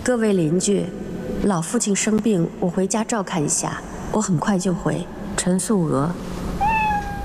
各位邻居，老父亲生病，我回家照看一下，我很快就回。陈素娥。